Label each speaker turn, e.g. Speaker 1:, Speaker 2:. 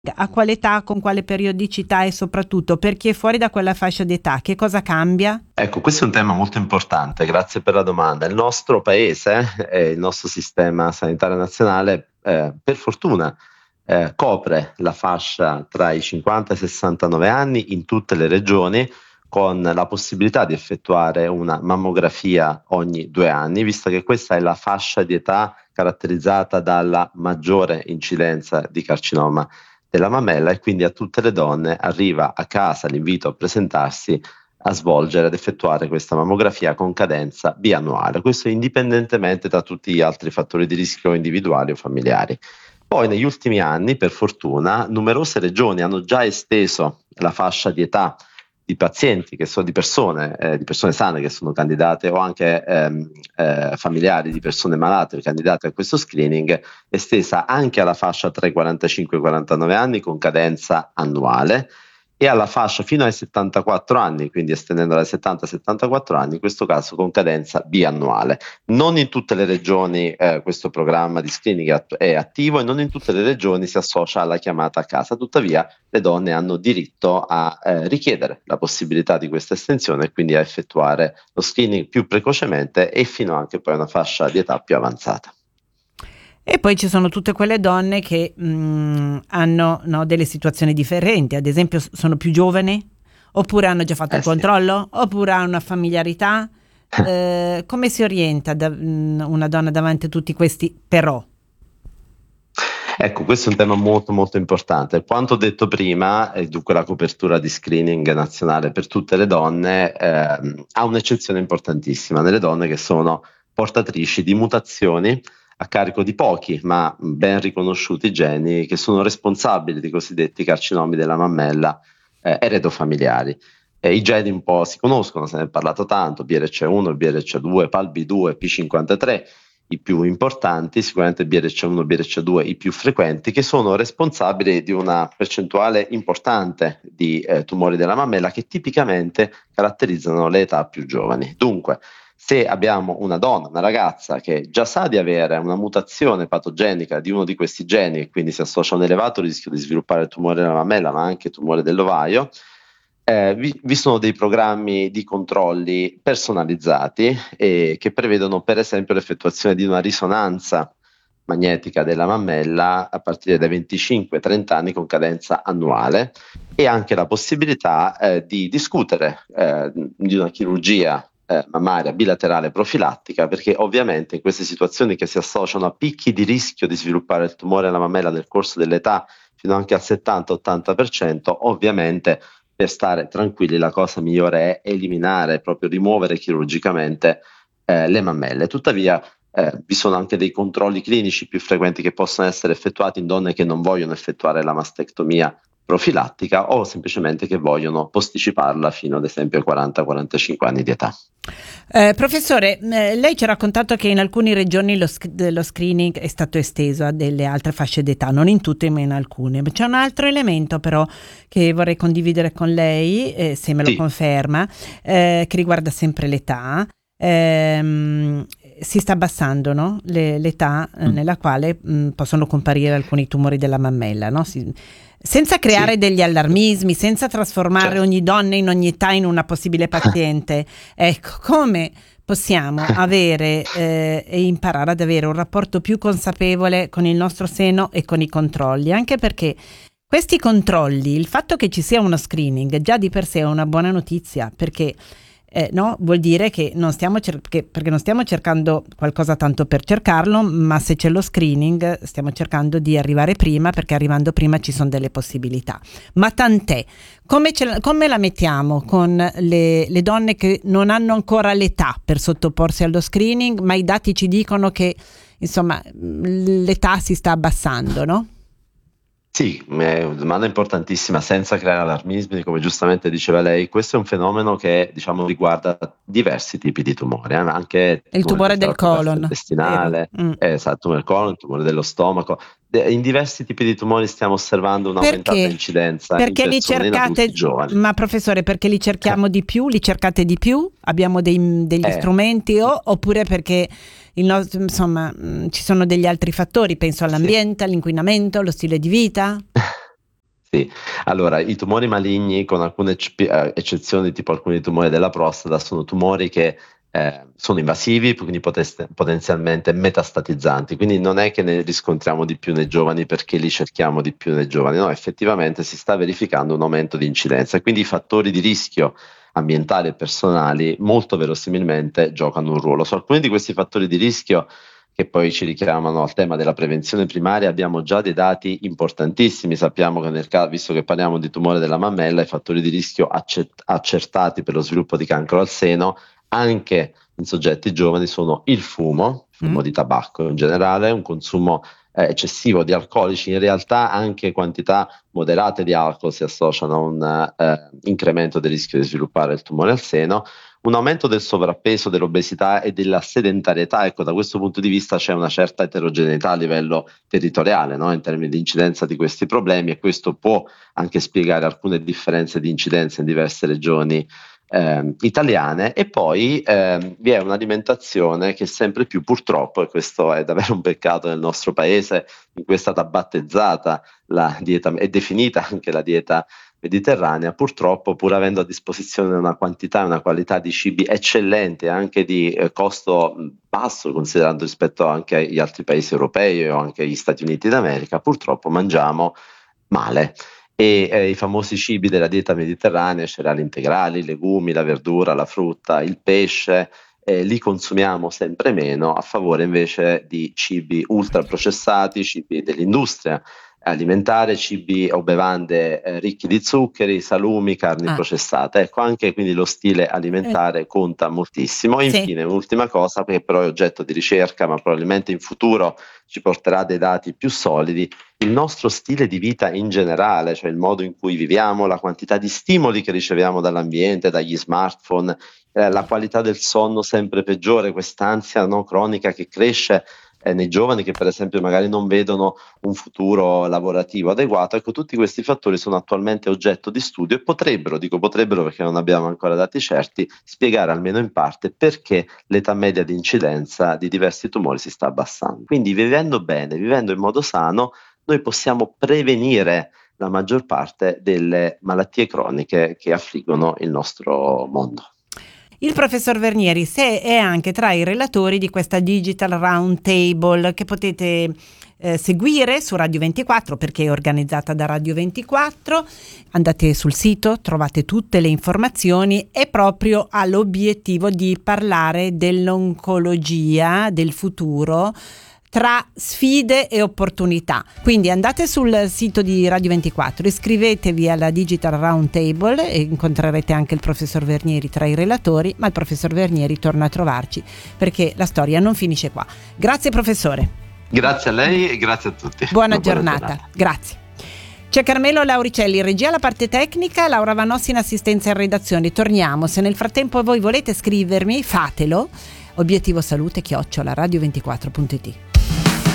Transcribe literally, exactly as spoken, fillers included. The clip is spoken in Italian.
Speaker 1: A quale età, con quale periodicità e soprattutto per chi è fuori da quella fascia d'età, che cosa cambia?
Speaker 2: Ecco, questo è un tema molto importante, grazie per la domanda. Il nostro paese, eh, il nostro sistema sanitario nazionale, eh, per fortuna, eh, copre la fascia tra i cinquanta e i sessantanove anni in tutte le regioni, con la possibilità di effettuare una mammografia ogni due anni, visto che questa è la fascia di età caratterizzata dalla maggiore incidenza di carcinoma della mammella, e quindi a tutte le donne arriva a casa l'invito a presentarsi a svolgere, ad effettuare questa mammografia con cadenza biannuale, questo indipendentemente da tutti gli altri fattori di rischio individuali o familiari. Poi negli ultimi anni, per fortuna, numerose regioni hanno già esteso la fascia di età di pazienti, che sono di persone, eh, di persone sane che sono candidate, o anche ehm, eh, familiari di persone malate candidate a questo screening, estesa anche alla fascia tra i quarantacinque e i quarantanove anni con cadenza annuale, e alla fascia fino ai settantaquattro anni, quindi estendendola ai settanta settantaquattro anni, in questo caso con cadenza biannuale. Non in tutte le regioni eh, questo programma di screening è attivo e non in tutte le regioni si associa alla chiamata a casa, tuttavia le donne hanno diritto a eh, richiedere la possibilità di questa estensione e quindi a effettuare lo screening più precocemente e fino anche poi a una fascia di età più avanzata.
Speaker 1: E poi ci sono tutte quelle donne che mh, hanno no, delle situazioni differenti, ad esempio sono più giovani, oppure hanno già fatto
Speaker 2: Eh
Speaker 1: il
Speaker 2: sì.
Speaker 1: controllo, oppure hanno una familiarità. Eh, come si orienta da, mh, una donna davanti a tutti questi però?
Speaker 2: Ecco, questo è un tema molto molto importante. Quanto detto prima, e dunque la copertura di screening nazionale per tutte le donne, ehm, ha un'eccezione importantissima nelle donne che sono portatrici di mutazioni a carico di pochi ma ben riconosciuti geni che sono responsabili di cosiddetti carcinomi della mammella eh, eredofamiliari. Eh, I geni un po' si conoscono, se ne è parlato tanto: B R C A uno, B R C A due, P A L B due, P cinquantatré, i più importanti, sicuramente B R C A uno, B R C A due i più frequenti, che sono responsabili di una percentuale importante di eh, tumori della mammella che tipicamente caratterizzano le età più giovani. Dunque, se abbiamo una donna, una ragazza che già sa di avere una mutazione patogenica di uno di questi geni e quindi si associa a un elevato rischio di sviluppare tumore della mammella ma anche tumore dell'ovaio, Eh, vi, vi sono dei programmi di controlli personalizzati eh, che prevedono per esempio l'effettuazione di una risonanza magnetica della mammella a partire dai venticinque trenta anni con cadenza annuale, e anche la possibilità eh, di discutere eh, di una chirurgia eh, mammaria bilaterale profilattica, perché ovviamente in queste situazioni che si associano a picchi di rischio di sviluppare il tumore alla mammella nel corso dell'età fino anche al settanta ottanta per cento, ovviamente per stare tranquilli la cosa migliore è eliminare, proprio rimuovere chirurgicamente eh, le mammelle. Tuttavia eh, vi sono anche dei controlli clinici più frequenti che possono essere effettuati in donne che non vogliono effettuare la mastectomia profilattica o semplicemente che vogliono posticiparla fino ad esempio ai quaranta quarantacinque anni di età.
Speaker 1: Eh, professore, eh, lei ci ha raccontato che in alcune regioni lo, sc- lo screening è stato esteso a delle altre fasce d'età, non in tutte ma in alcune. C'è un altro elemento però che vorrei condividere con lei, eh, se me lo
Speaker 2: Sì.
Speaker 1: conferma, eh, che riguarda sempre l'età. Ehm, si sta abbassando, no? Le, l'età eh,
Speaker 2: Mm.
Speaker 1: nella quale mh, possono comparire alcuni tumori della mammella, no? Si, senza creare
Speaker 2: Sì.
Speaker 1: degli allarmismi, senza trasformare
Speaker 2: Certo.
Speaker 1: ogni donna in ogni età in una possibile paziente. Ecco, come possiamo avere eh, e imparare ad avere un rapporto più consapevole con il nostro seno e con i controlli? Anche perché questi controlli, il fatto che ci sia uno screening già di per sé è una buona notizia, perché Eh, no, vuol dire che non stiamo cer- che, perché non stiamo cercando qualcosa tanto per cercarlo, ma se c'è lo screening stiamo cercando di arrivare prima, perché arrivando prima ci sono delle possibilità. Ma tant'è. Come, ce la, come la mettiamo con le, le donne che non hanno ancora l'età per sottoporsi allo screening, ma i dati ci dicono che insomma l'età si sta abbassando, no?
Speaker 2: Sì, è una domanda importantissima, senza creare allarmismi, come giustamente diceva lei. Questo è un fenomeno che, diciamo, riguarda diversi tipi di tumori, eh, anche
Speaker 1: Il
Speaker 2: tumori
Speaker 1: tumore
Speaker 2: del
Speaker 1: del
Speaker 2: tratto
Speaker 1: colon, vero?
Speaker 2: gastrointestinale,
Speaker 1: Mm.
Speaker 2: eh, esatto, tumore del colon, tumore dello stomaco. De- in diversi tipi di tumori stiamo osservando un'aumentata
Speaker 1: Perché?
Speaker 2: incidenza in
Speaker 1: Perché li
Speaker 2: persone, in adulti
Speaker 1: cercate,
Speaker 2: giovani.
Speaker 1: ma professore, perché li cerchiamo di più? Li cercate di più? Abbiamo dei- degli
Speaker 2: Eh,
Speaker 1: strumenti o, oppure perché il nostro, insomma, mh, ci sono degli altri fattori? Penso
Speaker 2: sì.
Speaker 1: all'ambiente, all'inquinamento, allo stile di vita.
Speaker 2: Sì, allora i tumori maligni, con alcune ecce- eccezioni, tipo alcuni tumori della prostata, sono tumori che eh, sono invasivi, quindi poteste- potenzialmente metastatizzanti, quindi non è che ne riscontriamo di più nei giovani perché li cerchiamo di più nei giovani, no, effettivamente si sta verificando un aumento di incidenza e quindi i fattori di rischio ambientali e personali molto verosimilmente giocano un ruolo. Su alcuni di questi fattori di rischio, che poi ci richiamano al tema della prevenzione primaria, abbiamo già dei dati importantissimi. Sappiamo che nel caso, visto che parliamo di tumore della mammella, i fattori di rischio accert- accertati per lo sviluppo di cancro al seno, anche in soggetti giovani, sono il fumo, il fumo
Speaker 1: Mm.
Speaker 2: di tabacco in generale, un consumo eh, eccessivo di alcolici. In realtà anche quantità moderate di alcol si associano a un eh, incremento del rischio di sviluppare il tumore al seno. Un aumento del sovrappeso, dell'obesità e della sedentarietà. Ecco, da questo punto di vista c'è una certa eterogeneità a livello territoriale, no? In termini di incidenza di questi problemi, e questo può anche spiegare alcune differenze di incidenza in diverse regioni eh, italiane. E poi eh, vi è un'alimentazione che sempre più, purtroppo, e questo è davvero un peccato nel nostro paese, in cui è stata battezzata la dieta, è definita anche la dieta mediterranea, purtroppo, pur avendo a disposizione una quantità e una qualità di cibi eccellenti, anche di eh, costo basso, considerando rispetto anche agli altri paesi europei o anche agli Stati Uniti d'America, purtroppo mangiamo male. E eh, i famosi cibi della dieta mediterranea, cereali integrali, i legumi, la verdura, la frutta, il pesce, eh, li consumiamo sempre meno a favore invece di cibi ultraprocessati, cibi dell'industria alimentare, cibi o bevande eh, ricchi di zuccheri, salumi, carni
Speaker 1: Ah,
Speaker 2: processate. Ecco, anche quindi lo stile
Speaker 1: eh,
Speaker 2: alimentare conta moltissimo. E
Speaker 1: sì.
Speaker 2: infine, un'ultima cosa, che però è oggetto di ricerca, ma probabilmente in futuro ci porterà dei dati più solidi: il nostro stile di vita in generale, cioè il modo in cui viviamo, la quantità di stimoli che riceviamo dall'ambiente, dagli smartphone, eh, la qualità del sonno sempre peggiore, quest'ansia no, cronica che cresce eh, nei giovani che per esempio magari non vedono un futuro lavorativo adeguato. Ecco, tutti questi fattori sono attualmente oggetto di studio e potrebbero, dico potrebbero perché non abbiamo ancora dati certi, spiegare almeno in parte perché l'età media di incidenza di diversi tumori si sta abbassando. Quindi vivendo bene, vivendo in modo sano, noi possiamo prevenire la maggior parte delle malattie croniche che affliggono il nostro mondo.
Speaker 1: Il professor Vernieri se è anche tra i relatori di questa Digital Round Table che potete eh, seguire su Radio ventiquattro, perché è organizzata da Radio ventiquattro. Andate sul sito, trovate tutte le informazioni, e proprio ha l'obiettivo di parlare dell'oncologia del futuro tra sfide e opportunità. Quindi andate sul sito di Radio ventiquattro, iscrivetevi alla Digital Round Table e incontrerete anche il professor Vernieri tra i relatori, ma il professor Vernieri torna a trovarci perché la storia non finisce qua. Grazie professore.
Speaker 2: Grazie a lei e grazie a tutti.
Speaker 1: Buona,
Speaker 2: Una
Speaker 1: giornata.
Speaker 2: buona giornata.
Speaker 1: Grazie. C'è Carmelo Lauricelli in regia, la parte tecnica, Laura Vanossi in assistenza in redazione. Torniamo, se nel frattempo voi volete scrivermi, fatelo. Obiettivo salute chiocciola radio ventiquattro punto it.